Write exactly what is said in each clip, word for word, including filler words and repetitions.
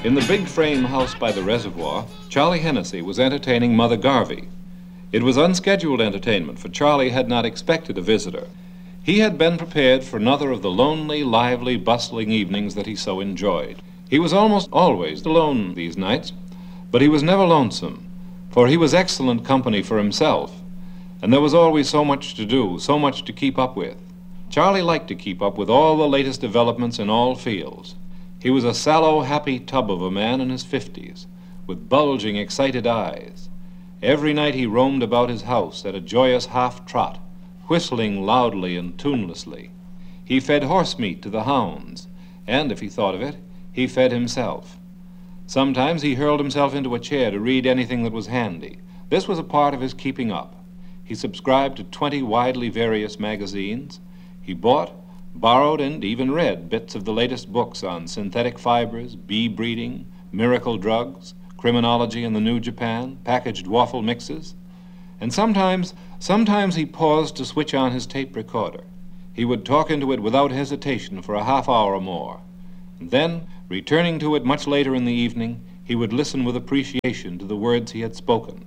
In the big frame house by the reservoir, Charlie Hennessy was entertaining Mother Garvey. It was unscheduled entertainment, for Charlie had not expected a visitor. He had been prepared for another of the lonely, lively, bustling evenings that he so enjoyed. He was almost always alone these nights, but he was never lonesome, for he was excellent company for himself, and there was always so much to do, so much to keep up with. Charlie liked to keep up with all the latest developments in all fields. He was a sallow, happy tub of a man in his fifties, with bulging, excited eyes. Every night he roamed about his house at a joyous half-trot, whistling loudly and tunelessly. He fed horse meat to the hounds, and, if he thought of it, he fed himself. Sometimes he hurled himself into a chair to read anything that was handy. This was a part of his keeping up. He subscribed to twenty widely various magazines. He bought, borrowed, and even read bits of the latest books on synthetic fibers, bee breeding, miracle drugs, criminology in the New Japan, packaged waffle mixes. And sometimes, sometimes he paused to switch on his tape recorder. He would talk into it without hesitation for a half hour or more. And then, returning to it much later in the evening, he would listen with appreciation to the words he had spoken.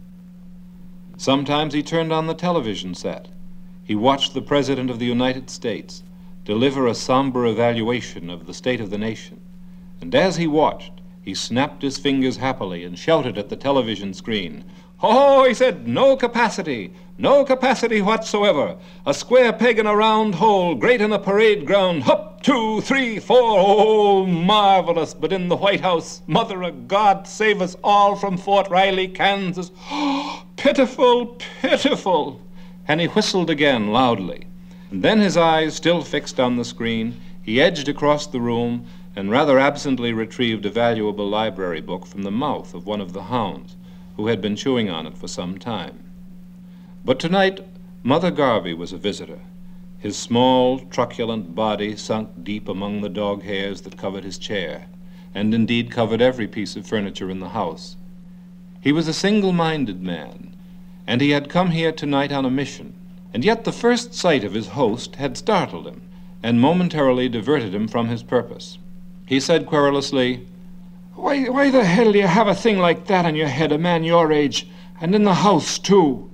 Sometimes he turned on the television set. He watched the President of the United States deliver a somber evaluation of the state of the nation. And as he watched, he snapped his fingers happily and shouted at the television screen. "Oh," he said, "no capacity, no capacity whatsoever. A square peg in a round hole, great in a parade ground. Hup, two, three, four, oh, marvelous. But in the White House, Mother of God, save us all from Fort Riley, Kansas. Oh, pitiful, pitiful." And he whistled again loudly. And then, his eyes still fixed on the screen, he edged across the room and rather absently retrieved a valuable library book from the mouth of one of the hounds, who had been chewing on it for some time. But tonight, Mother Garvey was a visitor, his small, truculent body sunk deep among the dog hairs that covered his chair, and indeed covered every piece of furniture in the house. He was a single-minded man, and he had come here tonight on a mission. And yet the first sight of his host had startled him and momentarily diverted him from his purpose. He said querulously, Why, why the hell do you have a thing like that on your head, a man your age, and in the house, too?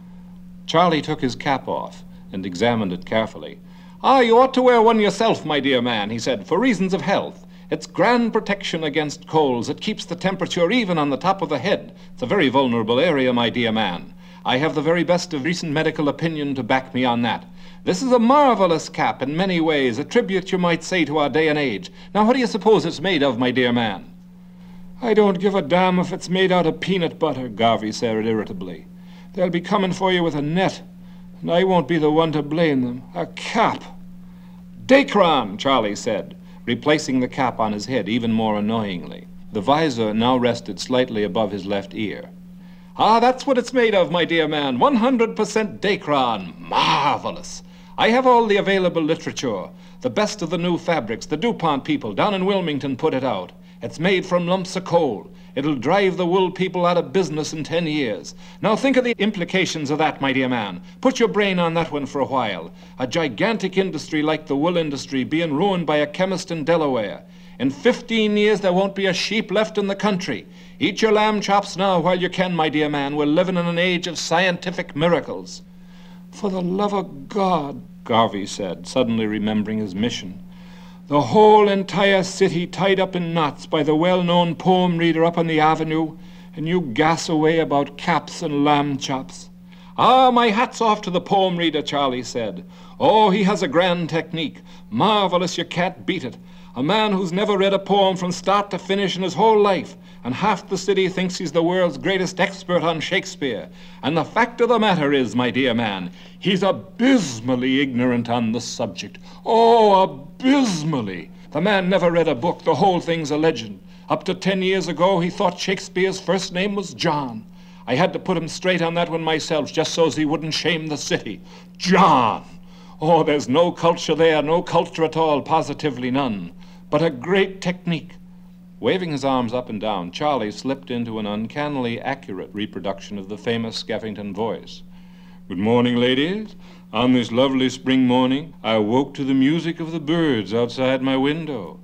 Charlie took his cap off and examined it carefully. "Ah, you ought to wear one yourself, my dear man," he said, "for reasons of health. It's grand protection against colds. It keeps the temperature even on the top of the head. It's a very vulnerable area, my dear man. I have the very best of recent medical opinion to back me on that. This is a marvelous cap in many ways, a tribute, you might say, to our day and age. Now, what do you suppose it's made of, my dear man?" "I don't give a damn if it's made out of peanut butter," Garvey said irritably. "They'll be coming for you with a net, and I won't be the one to blame them. A cap." "Dacron," Charlie said, replacing the cap on his head even more annoyingly. The visor now rested slightly above his left ear. "Ah, that's what it's made of, my dear man. one hundred percent Dacron. Marvelous. I have all the available literature. The best of the new fabrics. The DuPont people down in Wilmington put it out. It's made from lumps of coal. It'll drive the wool people out of business in ten years. Now think of the implications of that, my dear man. Put your brain on that one for a while. A gigantic industry like the wool industry being ruined by a chemist in Delaware. In fifteen years, there won't be a sheep left in the country. Eat your lamb chops now while you can, my dear man. We're living in an age of scientific miracles." "For the love of God," Garvey said, suddenly remembering his mission. "The whole entire city tied up in knots by the well-known poem reader up on the avenue, and you gas away about caps and lamb chops." "Ah, my hat's off to the poem reader," Charlie said. "Oh, he has a grand technique. Marvelous, you can't beat it. A man who's never read a poem from start to finish in his whole life, and half the city thinks he's the world's greatest expert on Shakespeare. And the fact of the matter is, my dear man, he's abysmally ignorant on the subject. Oh, abysmally. The man never read a book. The whole thing's a legend. Up to ten years ago, he thought Shakespeare's first name was John. I had to put him straight on that one myself, just so as he wouldn't shame the city. John! Oh, there's no culture there, no culture at all, positively none. But a great technique." Waving his arms up and down, Charlie slipped into an uncannily accurate reproduction of the famous Skeffington voice. "Good morning, ladies. On this lovely spring morning, I woke to the music of the birds outside my window.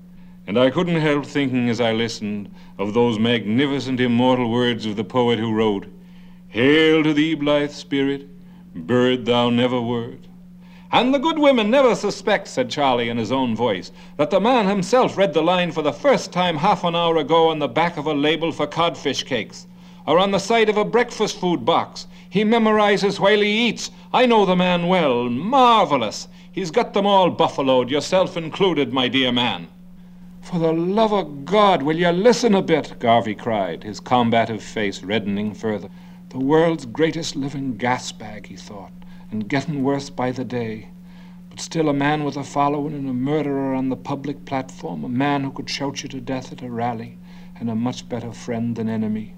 And I couldn't help thinking as I listened of those magnificent immortal words of the poet who wrote, "Hail to thee, blithe spirit, bird thou never wert." "And the good women never suspect," said Charlie in his own voice, "that the man himself read the line for the first time half an hour ago on the back of a label for codfish cakes, or on the side of a breakfast food box. He memorizes while he eats. I know the man well. Marvelous. He's got them all buffaloed, yourself included, my dear man." "For the love of God, will you listen a bit?" Garvey cried, his combative face reddening further. "The world's greatest living gas bag," he thought, "and getting worse by the day. But still a man with a following and a murderer on the public platform, a man who could shout you to death at a rally, and a much better friend than enemy."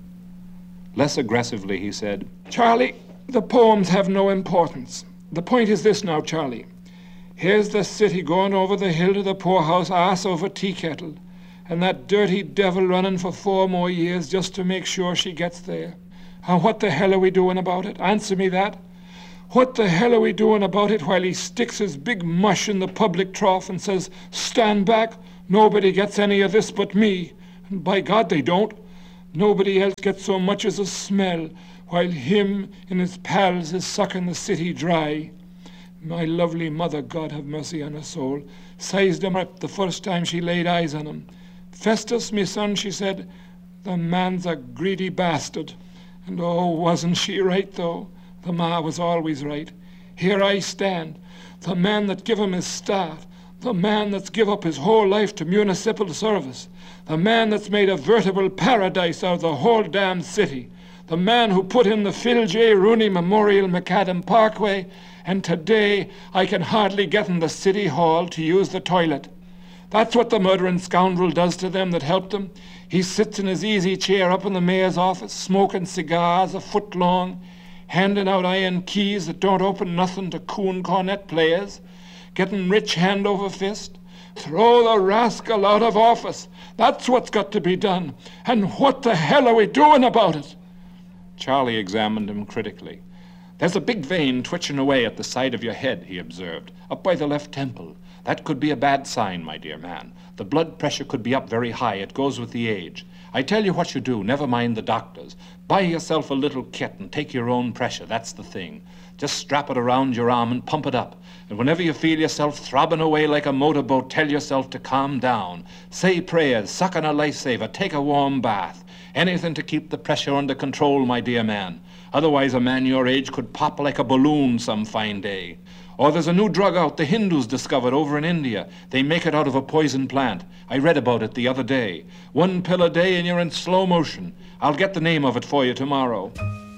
Less aggressively, he said, "Charlie, the poems have no importance. The point is this now, Charlie. Here's the city going over the hill to the poorhouse, ass over tea kettle, and that dirty devil running for four more years just to make sure she gets there. And what the hell are we doing about it? Answer me that. What the hell are we doing about it while he sticks his big mush in the public trough and says, 'Stand back, nobody gets any of this but me.' And by God they don't. Nobody else gets so much as a smell, while him and his pals is sucking the city dry. My lovely mother, God have mercy on her soul, sized him up the first time she laid eyes on him. 'Festus, me son,' she said, 'the man's a greedy bastard.' And oh, wasn't she right, though? The ma was always right. Here I stand, the man that give him his start, the man that's give up his whole life to municipal service, the man that's made a veritable paradise out of the whole damn city, the man who put in the Phil J. Rooney Memorial Macadam Parkway, and today I can hardly get in the city hall to use the toilet. That's what the murdering scoundrel does to them that helped him. He sits in his easy chair up in the mayor's office, smoking cigars a foot long, handing out iron keys that don't open nothing to coon cornet players, getting rich hand over fist. Throw the rascal out of office. That's what's got to be done. And what the hell are we doing about it?" Charlie examined him critically. "There's a big vein twitching away at the side of your head," he observed, "up by the left temple. That could be a bad sign, my dear man. The blood pressure could be up very high. It goes with the age. I tell you what you do, never mind the doctors. Buy yourself a little kit and take your own pressure, that's the thing. Just strap it around your arm and pump it up. And whenever you feel yourself throbbing away like a motorboat, tell yourself to calm down. Say prayers, suck on a lifesaver, take a warm bath. Anything to keep the pressure under control, my dear man. Otherwise a man your age could pop like a balloon some fine day. Or there's a new drug out the Hindus discovered over in India. They make it out of a poison plant. I read about it the other day. One pill a day and you're in slow motion. I'll get the name of it for you tomorrow."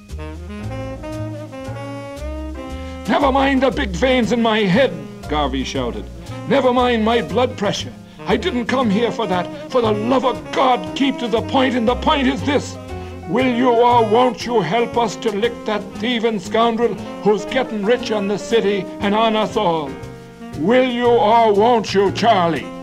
"Never mind the big veins in my head," Garvey shouted. "Never mind my blood pressure. I didn't come here for that. For the love of God, keep to the point, and the point is this. Will you or won't you help us to lick that thieving scoundrel who's getting rich on the city and on us all? Will you or won't you, Charlie?"